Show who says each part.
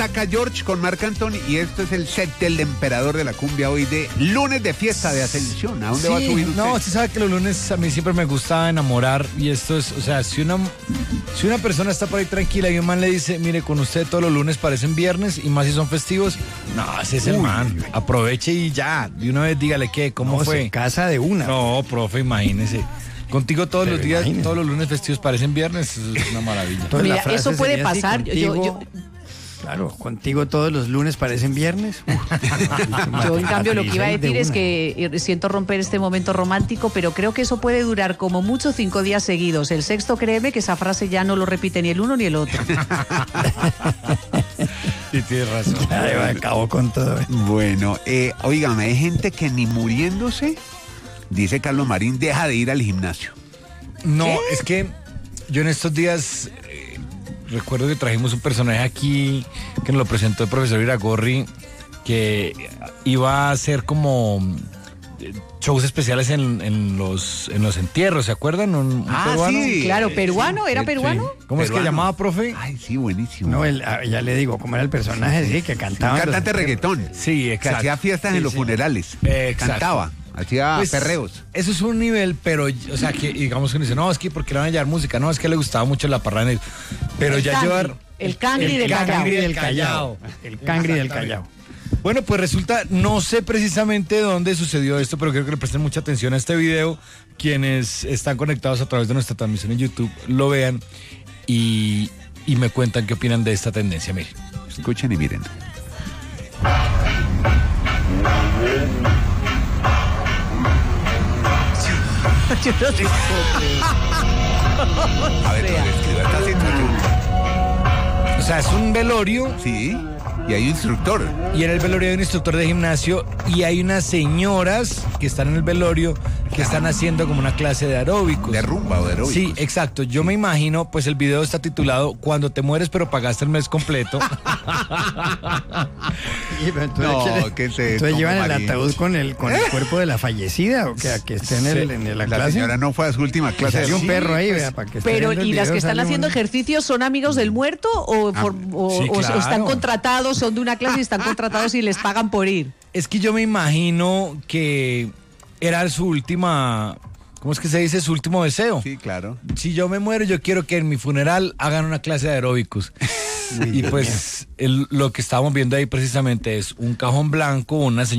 Speaker 1: Chaca George con Marc Anthony y esto es el set del emperador de la cumbia hoy de lunes de fiesta de Ascensión. ¿A dónde va a subir usted?
Speaker 2: No, usted sabe que los lunes a mí siempre me gusta enamorar y esto es, o sea, si una persona está por ahí tranquila y un man le dice, mire, con usted todos los lunes parecen viernes y más si son festivos, no, ese es el man. Aproveche y ya, de una vez dígale qué, cómo fue.
Speaker 3: Se casa de una.
Speaker 2: No, profe, imagínese. Contigo todos los días, todos los lunes festivos parecen viernes, eso es una maravilla.
Speaker 3: Entonces,
Speaker 4: mira, eso puede pasar.
Speaker 3: Claro, contigo todos los lunes parecen viernes.
Speaker 4: Yo, en cambio, lo que iba a decir es que siento romper este momento romántico, pero creo que eso puede durar como mucho 5 días seguidos. El sexto, créeme que esa frase ya no lo repite ni el uno ni el otro.
Speaker 2: Y tienes razón.
Speaker 3: Ya acabó con todo.
Speaker 1: Bueno, óigame, hay gente que ni muriéndose, dice Carlos Marín, deja de ir al gimnasio.
Speaker 2: No, es que yo en estos días recuerdo que trajimos un personaje aquí que nos lo presentó el profesor Iragorri, que iba a hacer como shows especiales en los entierros, ¿se acuerdan? Un peruano.
Speaker 1: Sí.
Speaker 4: Claro, peruano, ¿era peruano?
Speaker 2: Sí. ¿Cómo es que llamaba, profe?
Speaker 1: Ay, sí, buenísimo.
Speaker 3: No, ya le digo, ¿cómo era el personaje? Sí, que cantaba.
Speaker 1: Un cantante de reggaetón.
Speaker 2: Sí,
Speaker 1: Que
Speaker 2: exacto.
Speaker 1: hacía fiestas en los funerales.
Speaker 2: Exacto.
Speaker 1: Cantaba, hacía
Speaker 2: Pues,
Speaker 1: perreos.
Speaker 2: Eso es un nivel, pero, o sea, que digamos que uno dice, no, es que porque le van a llevar música, no, es que le gustaba mucho la parranda. Pero
Speaker 4: El
Speaker 2: ya
Speaker 4: cangri,
Speaker 2: llevar...
Speaker 4: el cangri del Callao.
Speaker 3: Cangri del Callao. El Cangri del Callao.
Speaker 2: Bueno, pues resulta, no sé precisamente dónde sucedió esto, pero quiero que le presten mucha atención a este video. Quienes están conectados a través de nuestra transmisión en YouTube lo vean y me cuentan qué opinan de esta tendencia. Miren.
Speaker 1: Escuchen y miren.
Speaker 4: Yo no sé.
Speaker 1: A ver, describa esta situación.
Speaker 2: O sea, es un velorio.
Speaker 1: Sí, y hay un instructor.
Speaker 2: Y en el velorio hay un instructor de gimnasio y hay unas señoras que están en el velorio que están haciendo como una clase de aeróbicos.
Speaker 1: De rumba o de aeróbicos.
Speaker 2: Sí, exacto. Yo me imagino, pues el video está titulado Cuando te mueres pero pagaste el mes completo.
Speaker 1: No, ¿qué es esto,
Speaker 3: Entonces llevan el
Speaker 1: Marín?
Speaker 3: ataúd con el cuerpo de la fallecida, o que esté en la
Speaker 1: La
Speaker 3: clase.
Speaker 1: señora no fue a su última clase.
Speaker 3: Salió un
Speaker 1: Sí,
Speaker 3: perro ahí,
Speaker 1: pues.
Speaker 3: vea, para que esté
Speaker 4: Pero,
Speaker 3: viendo el
Speaker 4: ¿y las
Speaker 3: video,
Speaker 4: que están
Speaker 3: sale
Speaker 4: haciendo
Speaker 3: un-
Speaker 4: ejercicios son amigos del muerto o
Speaker 2: sí, claro.
Speaker 4: están contratados, son de una clase y están contratados y les pagan por ir?
Speaker 2: Es que yo me imagino que era su última, ¿cómo es que se dice? Su último deseo.
Speaker 1: Sí, claro.
Speaker 2: Si yo me muero, yo quiero que en mi funeral hagan una clase de aeróbicos. Y pues lo que estábamos viendo ahí precisamente es un cajón blanco, una señora